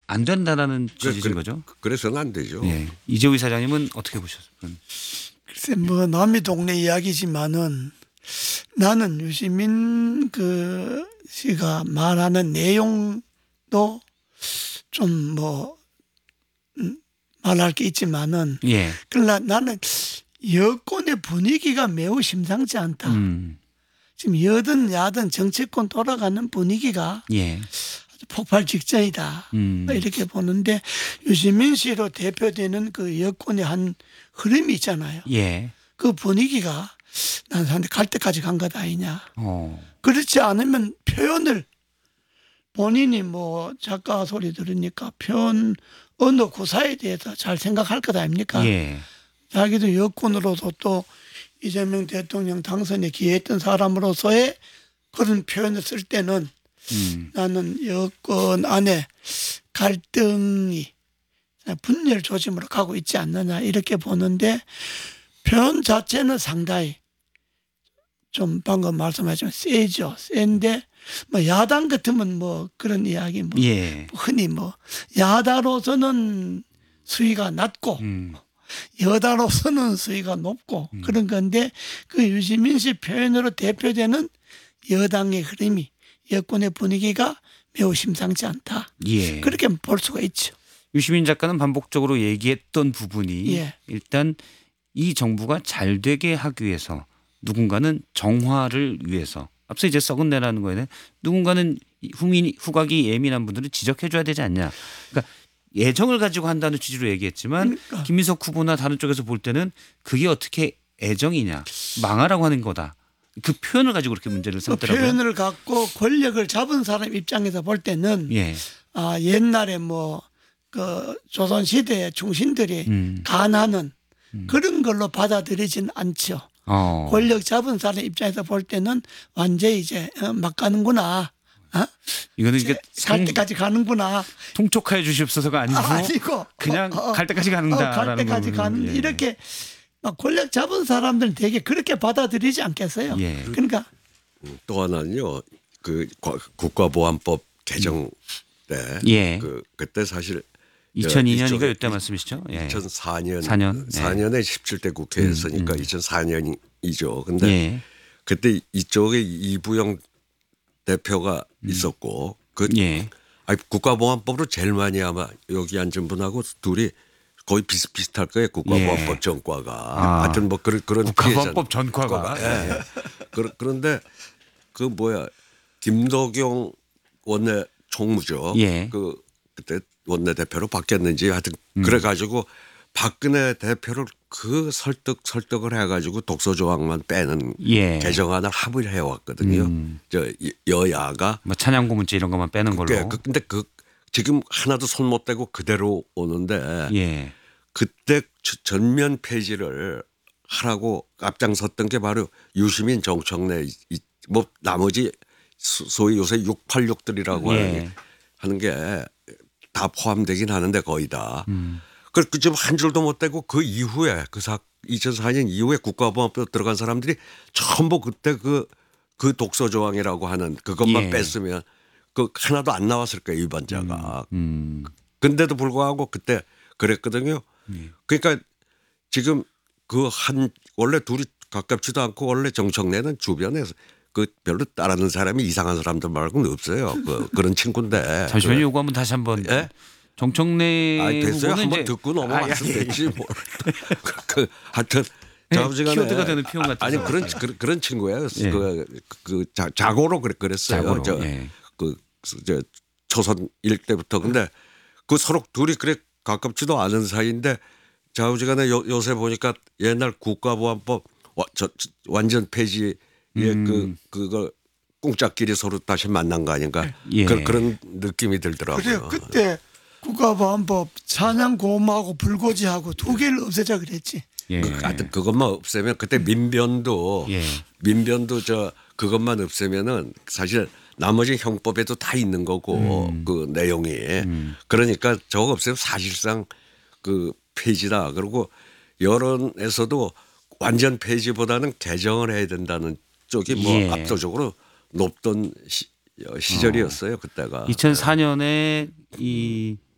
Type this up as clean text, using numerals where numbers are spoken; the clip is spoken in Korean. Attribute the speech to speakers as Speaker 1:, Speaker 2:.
Speaker 1: 안 된다라는 취지인 거죠.
Speaker 2: 그래서는 안 되죠.
Speaker 1: 예. 이재호 이사장님은 어떻게 보셨어요?
Speaker 3: 글쎄 뭐 남의 동네 이야기지만은 나는 유시민 그 씨가 말하는 내용도 좀 뭐 말할 게 있지만은
Speaker 1: 예.
Speaker 3: 그러나 나는 여권의 분위기가 매우 심상치 않다. 지금 여든 야든 정치권 돌아가는 분위기가
Speaker 1: 예.
Speaker 3: 아주 폭발 직전이다. 이렇게 보는데 유시민 씨로 대표되는 그 여권의 한 흐름이 있잖아요.
Speaker 1: 예.
Speaker 3: 그 분위기가 난 사람들 갈 때까지 간 것 아니냐. 그렇지 않으면 표현을 본인이 뭐 작가 소리 들으니까 표현 언어 구사에 대해서 잘 생각할 것 아닙니까?
Speaker 1: 예.
Speaker 3: 자기도 여권으로서 또 이재명 대통령 당선에 기여했던 사람으로서의 그런 표현을 쓸 때는 나는 여권 안에 갈등이 분열 조짐으로 가고 있지 않느냐 이렇게 보는데 표현 자체는 상당히 좀 방금 말씀하셨지만 세죠. 센데 뭐 야당 같으면 뭐 그런 이야기 뭐
Speaker 1: 예.
Speaker 3: 흔히 뭐 야다로서는 수위가 낮고 여다로서는 수위가 높고 그런 건데 그 유시민 씨 표현으로 대표되는 여당의 흐름이 여권의 분위기가 매우 심상치 않다.
Speaker 1: 예.
Speaker 3: 그렇게 볼 수가 있죠.
Speaker 1: 유시민 작가는 반복적으로 얘기했던 부분이
Speaker 3: 예.
Speaker 1: 일단 이 정부가 잘 되게 하기 위해서 누군가는 정화를 위해서 앞서 이제 썩은 내라는 거에는 누군가는 후각이 예민한 분들은 지적해 줘야 되지 않냐. 그러니까 애정을 가지고 한다는 취지로 얘기했지만
Speaker 3: 그러니까.
Speaker 1: 김민석 후보나 다른 쪽에서 볼 때는 그게 어떻게 애정이냐. 망하라고 하는 거다. 그 표현을 가지고 그렇게 문제를
Speaker 3: 그
Speaker 1: 삼더라고요.
Speaker 3: 표현을 갖고 권력을 잡은 사람 입장에서 볼 때는
Speaker 1: 예.
Speaker 3: 옛날에 뭐 그 조선 시대의 충신들이 간하는 그런 걸로 받아들이진 않죠. 권력 잡은 사람 입장에서 볼 때는 완전히 이제 막 가는구나.
Speaker 1: 이거는 이게
Speaker 3: 갈 때까지 가는구나.
Speaker 1: 통촉해 주시옵소서가 아니고 그냥 갈 때까지 가는다라는
Speaker 3: 갈 때까지 가는
Speaker 1: 예.
Speaker 3: 이렇게 막 권력 잡은 사람들은 되게 그렇게 받아들이지 않겠어요.
Speaker 1: 예.
Speaker 3: 그러니까
Speaker 2: 또 하나는요. 그 국가보안법 개정 때
Speaker 1: 예.
Speaker 2: 그때 사실
Speaker 1: 2002년인가 이때 말씀이시죠? 예.
Speaker 2: 2004년
Speaker 1: 4년?
Speaker 2: 17대 국회였으니까 2004년이죠. 근데
Speaker 1: 예.
Speaker 2: 그때 이쪽에 이부영 대표가 있었고
Speaker 1: 예.
Speaker 2: 국가보안법으로 제일 많이 아마 여기 앉은 분하고 둘이 거의 비슷비슷할 거예요. 국가보안법
Speaker 1: 예.
Speaker 2: 전과가. 하여튼 뭐 그런
Speaker 1: 국가보안법 전과가.
Speaker 2: 예. 그런데 그 뭐야 김도경 원내 총무죠.
Speaker 1: 예.
Speaker 2: 그때 원내대표로 바뀌었는지 하여튼 그래가지고 박근혜 대표를 그 설득을 해가지고 독소 조항만 빼는
Speaker 1: 예.
Speaker 2: 개정안을 합의를 해왔거든요. 저 여야가
Speaker 1: 뭐 찬양고 문제 이런 것만 빼는 걸로.
Speaker 2: 근데 지금 하나도 손 못 대고 그대로 오는데
Speaker 1: 예.
Speaker 2: 그때 전면 폐지를 하라고 앞장섰던 게 바로 유시민 정청래 뭐 나머지 소위 요새 686들이라고
Speaker 1: 예.
Speaker 2: 하는 게 다 포함되긴 하는데 거의 다. 그 지금 한 줄도 못 대고 그 이후에 2004년 이후에 국가보안법 들어간 사람들이 전부 그때 그 독소 조항이라고 하는 그것만
Speaker 1: 예.
Speaker 2: 뺐으면 그 하나도 안 나왔을 거예요 위반자가. 근데도 불구하고 그때 그랬거든요. 그러니까 지금 원래 둘이 가깝지도 않고 원래 정청래는 주변에서 별로 따르는 사람이 이상한 사람들 말고는 없어요. 그런 친구인데.
Speaker 1: 잠시만요. 요거 한번 다시 한번.
Speaker 2: 예?
Speaker 1: 정청래
Speaker 2: 됐어요.
Speaker 1: 후보는
Speaker 2: 한번
Speaker 1: 이제
Speaker 2: 듣고 넘어갔으면 됐지. 뭐. 하여튼
Speaker 1: 키워드가 되는 표현 같은.
Speaker 2: 아니 그런 친구예요.
Speaker 1: 예.
Speaker 2: 자고로 그랬어요.
Speaker 1: 자고로. 예.
Speaker 2: 저 초선 일때부터 근데 서로 둘이 그래 가깝지도 않은 사이인데 좌우지간에 요새 보니까 옛날 국가보안법 완전 폐지에 그거 꿍짝끼리 서로 다시 만난 거 아닌가.
Speaker 1: 예.
Speaker 2: 그런 느낌이 들더라고요.
Speaker 3: 그래요. 그때 국가보안법 찬양고음하고 불고지하고 두 개를 없애자 그랬지.
Speaker 1: 예.
Speaker 2: 하여튼 그것만 없애면 그때 민변도 그것만 없애면은 사실 나머지 형법에도 다 있는 거고 그 내용이 그러니까 저거 없애면 사실상 그 폐지다. 그리고 여론에서도 완전 폐지보다는 개정을 해야 된다는 쪽이 뭐 압도적으로 높던 시절이었어요 그때가.
Speaker 1: 2004년에 이